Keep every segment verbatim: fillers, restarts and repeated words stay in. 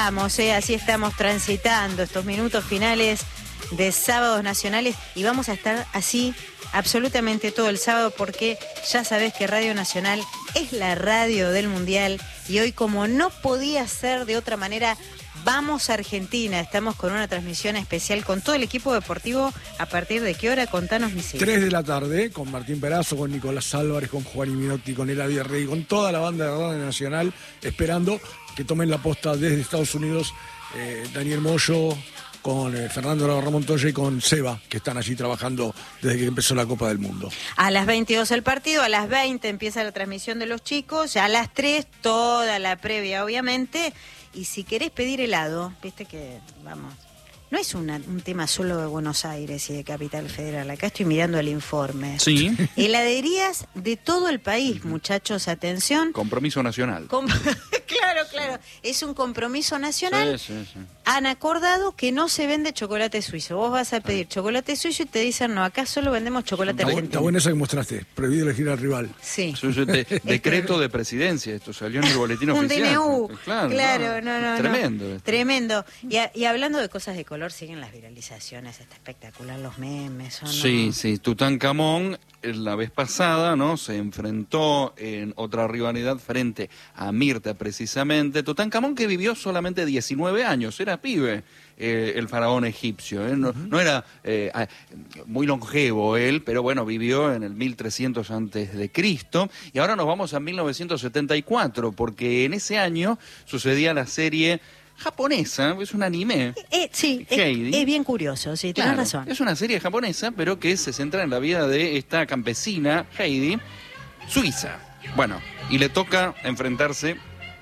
Vamos, eh, así estamos transitando estos minutos finales de Sábados Nacionales y vamos a estar así absolutamente todo el sábado porque ya sabés que Radio Nacional es la radio del Mundial y hoy, como no podía ser de otra manera, vamos a Argentina. Estamos con una transmisión especial con todo el equipo deportivo. ¿A partir de qué hora? Contanos, mis hijos. Tres de la tarde, con Martín Perazo, con Nicolás Álvarez, con Juan Minotti, con Ela Villarreal, con toda la banda de Radio Nacional, esperando que tomen la posta desde Estados Unidos eh, Daniel Moyo, con eh, Fernando Montoya y con Seba, que están allí trabajando desde que empezó la Copa del Mundo. A las veintidós el partido, a las veinte empieza la transmisión de los chicos, ya a las tres toda la previa, obviamente. Y si querés pedir helado, viste que, vamos, no es una, un tema solo de Buenos Aires y de Capital Federal. Acá estoy mirando el informe. Sí. Heladerías de todo el país, muchachos, atención. Compromiso nacional. Com claro, claro. Es un compromiso nacional. Sí, sí, sí. Han acordado que no se vende chocolate suizo. Vos vas a pedir chocolate suizo y te dicen, no, acá solo vendemos chocolate Está, bu argentino. está buena esa que mostraste. Prohibido elegir al rival. Sí. Eso es de, decreto de presidencia. Esto salió en el boletín Un oficial. D N U. Claro, Claro, no, no, no. Tremendo. No. Esto. Tremendo. Y, a, y hablando de cosas de color, siguen las viralizaciones. Está espectacular, los memes. ¿O no? Sí, sí. Tutankamón, la vez pasada, ¿no? Se enfrentó en otra rivalidad frente a Mirta, precisamente. Tutankamón, que vivió solamente diecinueve años, era pibe. Eh, el faraón egipcio, ¿eh? no, uh-huh. no era eh, muy longevo él, pero bueno, vivió en el mil trescientos antes de Cristo, y ahora nos vamos a mil novecientos setenta y cuatro, porque en ese año sucedía la serie japonesa, es un anime. Eh, sí, es, es bien curioso, sí, claro, tenés razón. Es una serie japonesa, pero que se centra en la vida de esta campesina, Heidi, suiza. Bueno, y le toca enfrentarse,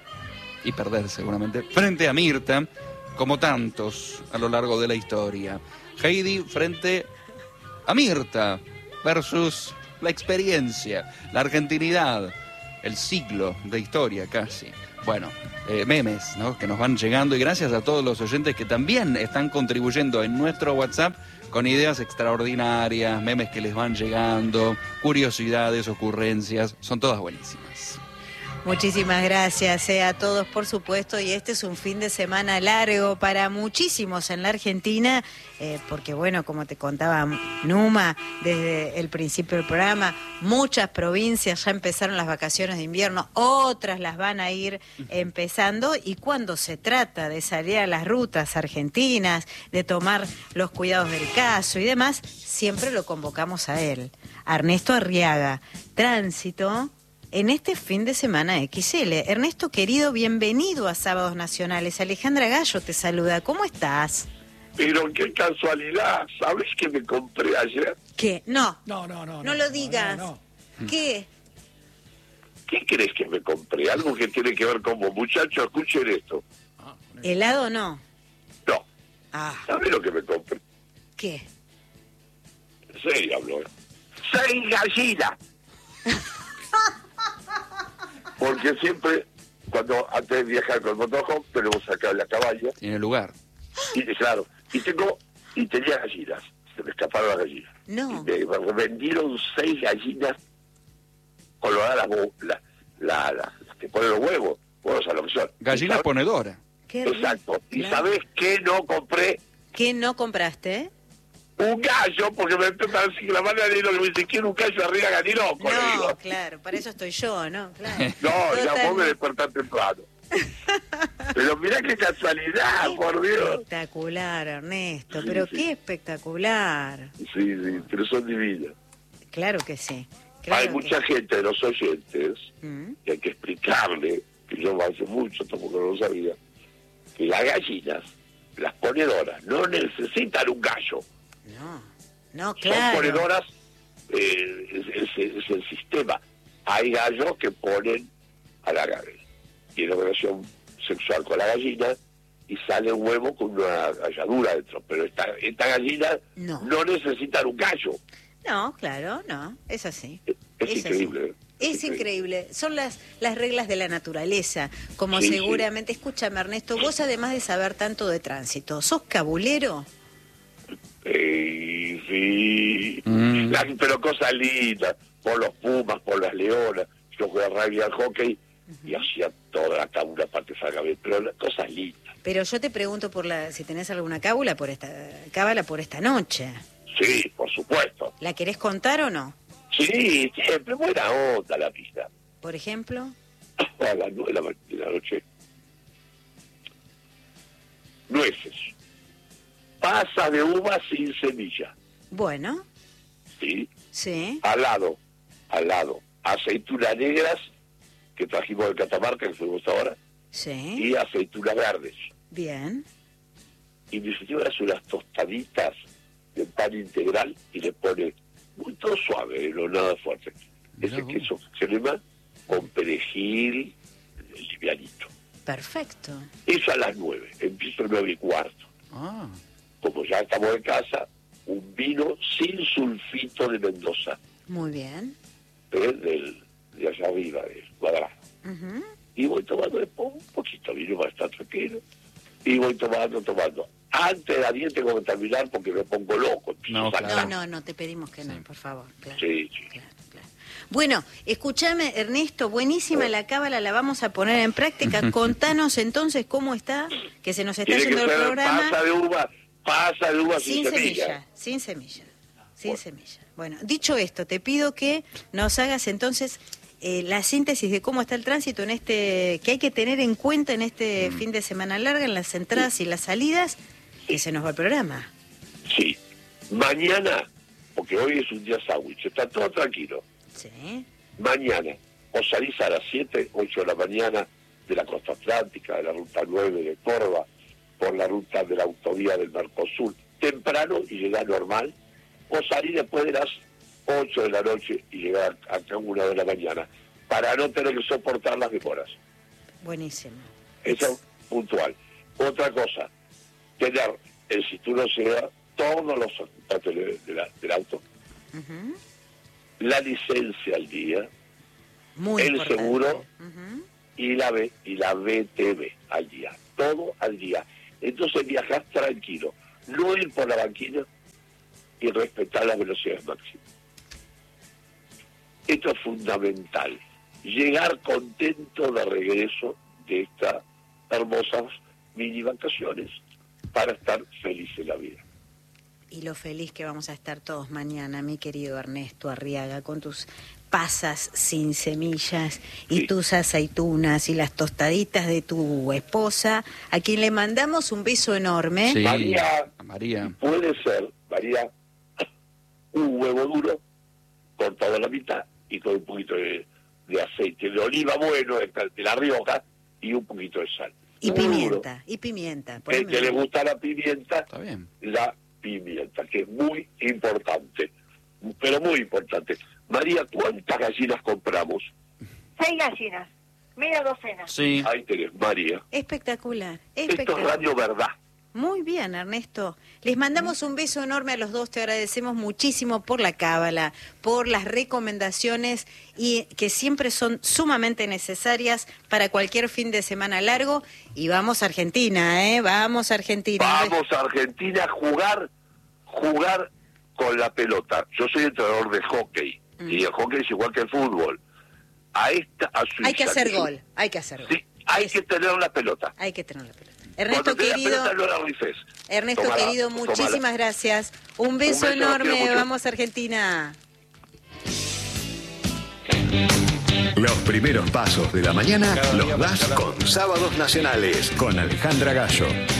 y perder seguramente, frente a Mirta, como tantos a lo largo de la historia. Heidi frente a Mirta versus la experiencia, la argentinidad, el siglo de historia casi. Bueno, eh, memes, ¿no? Que nos van llegando, y gracias a todos los oyentes que también están contribuyendo en nuestro WhatsApp con ideas extraordinarias, memes que les van llegando, curiosidades, ocurrencias, son todas buenísimas. Muchísimas gracias eh, a todos, por supuesto, y este es un fin de semana largo para muchísimos en la Argentina, eh, porque bueno, como te contaba Numa desde el principio del programa, muchas provincias ya empezaron las vacaciones de invierno, otras las van a ir empezando, y cuando se trata de salir a las rutas argentinas, de tomar los cuidados del caso y demás, siempre lo convocamos a él, a Ernesto Arriaga, Tránsito, en este fin de semana equis ele. Ernesto, querido, bienvenido a Sábados Nacionales. Alejandra Gallo te saluda. ¿Cómo estás? Pero qué casualidad. ¿Sabes qué me compré ayer? ¿Qué? No. No, no, no. No, no lo digas. No, no. ¿Qué? ¿Qué crees que me compré? Algo que tiene que ver como, muchachos, escuchen esto. Ah, ¿Helado no? No. Ah. ¿Sabes lo que me compré? ¿Qué? En serio hablo. ¡Seis gallinas! Porque siempre, cuando antes de viajar con el motorhome, tenemos acá la caballa. En el lugar. Y claro, y tengo, y tenía gallinas. Se me escaparon las gallinas. No. Y me vendieron seis gallinas coloradas, las la, la, la, que ponen los huevos. Bueno, o sea, lo que son. Gallina ponedora. Qué Exacto. rico, ¿Y claro. sabés qué no compré? ¿Qué no compraste? Un gallo, porque me empiezan así que la mano de lo que me dice, quiero un gallo arriba, ganiloco, le No, digo. claro, para eso estoy yo, ¿no? Claro. No, ya Total. vos me despertás temprano. Pero mirá qué casualidad, por Dios. Espectacular, Ernesto, Sí, pero sí. qué espectacular. Sí, sí, pero son divinas. Claro que sí. Claro Hay que mucha gente de los oyentes ¿Mm? que hay que explicarle, que yo hace mucho tampoco no lo sabía, que las gallinas, las ponedoras, no necesitan un gallo. No, no, Son claro. ponedoras, eh, es, es- es el sistema. Hay gallos que ponen a la tiene relación sexual con la gallina y sale un huevo con una galladura dentro, pero esta, esta gallina No. no necesitan un gallo. No, claro, no, es así. Es, es Es así. increíble. Es increíble, son las, las reglas de la naturaleza, como Sí, seguramente, escúchame Ernesto, vos además de saber tanto de tránsito, ¿sos cabulero? Eh, sí, Mm. Las- pero cosas lindas, por los pumas, por las leonas, yo jugué al rugby y al hockey, y hacía toda la cábula para que salga bien, pero las cosas lindas. Pero yo te pregunto por la, si tenés alguna cábula por esta, cábala por esta noche. Sí, por supuesto. ¿La querés contar o no? Sí, siempre buena onda la vida. Por ejemplo. A las nueve de la, de la noche. Nueces. Pasas de uva sin semilla. Bueno. ¿Sí? Sí. Al lado, al lado, aceitunas negras que trajimos de Catamarca, que fuimos ahora, Sí. y aceitunas verdes. Bien. Y mi señora hace unas tostaditas de pan integral y le pone muy todo suave, no nada fuerte. Mirá Ese vos. queso crema con perejil livianito. Perfecto. Eso a las nueve, empiezo a nueve y cuarto. Ah, Como ya estamos en casa, un vino sin sulfito de Mendoza, Muy bien. ¿eh? Del, de allá arriba, del cuadrado. Ujú. Y voy tomando después un poquito de vino para estar tranquilo. Y voy tomando, tomando. Antes de las diez tengo que terminar porque me pongo loco. empiezo No, a saltar. No, no, no, te pedimos que no, Sí. por favor. Claro, Sí, sí. claro, claro. Bueno, escúchame, Ernesto, buenísima la cábala, la vamos a poner en práctica. Contanos entonces cómo está, que se nos está Tiene que yendo el ser programa. pasa de uva, pasa de uva sin, Sin semilla. semilla, sin semilla, sin semilla. Bueno, dicho esto, te pido que nos hagas entonces eh, la síntesis de cómo está el tránsito en este, que hay que tener en cuenta en este fin de semana larga, en las entradas y las salidas, que se nos va el programa. Sí. Mañana, porque hoy es un día sándwich, está todo tranquilo. Sí. Mañana, o salís a las siete, ocho de la mañana de la costa atlántica, de la ruta nueve de Córdoba, por la ruta de la autovía del Mercosur, temprano y llegás normal, o salís después de las ocho de la noche y llegar acá a una de la mañana, para no tener que soportar las demoras. Buenísimo. Eso es puntual. Otra cosa, tener el cinturón seguridad, todos los papeles de la- del auto, Ujú. la licencia al día Muy El importante. seguro. Ujú. y la B, y la B T V al día, todo al día. Entonces viajás tranquilo, no ir por la banquina y respetar las velocidades máximas. Esto es fundamental, llegar contento de regreso de estas hermosas mini vacaciones para estar feliz en la vida. Y lo feliz que vamos a estar todos mañana, mi querido Ernesto Arriaga, con tus pasas sin semillas y Sí. tus aceitunas y las tostaditas de tu esposa, a quien le mandamos un beso enorme. sí. María. A María. Puede ser, María, un huevo duro cortado a la mitad y con un poquito de, de aceite de oliva bueno de, de La Rioja y un poquito de sal. Y Muy duro. pimienta, y pimienta. El poneme- que le gusta la pimienta, Está bien. la pimienta, que es muy importante, pero muy importante. María, ¿cuántas gallinas compramos? Seis gallinas, media docena. Sí. Ahí tenés, María. Espectacular, Esto es espectacular. Radio Verdad. Muy bien, Ernesto. Les mandamos un beso enorme a los dos. Te agradecemos muchísimo por la cábala, por las recomendaciones y que siempre son sumamente necesarias para cualquier fin de semana largo. Y vamos a Argentina, ¿eh? Vamos a Argentina. Vamos a Argentina a jugar, jugar con la pelota. Yo soy entrenador de hockey y el hockey es igual que el fútbol. A esta, a Suiza, Hay que hacer es un- gol, hay que hacer gol. Sí, hay Es- que tener la pelota. Hay que tener la pelota. Ernesto Cuando tenés querido, la pelota no la rifes. Ernesto Tómala, querido, tómala. muchísimas gracias. Un beso, beso, los quiero enorme. mucho. Vamos a Argentina. Los primeros pasos de la mañana Cada día los das más con Sábados Nacionales, con Alejandra Gallo.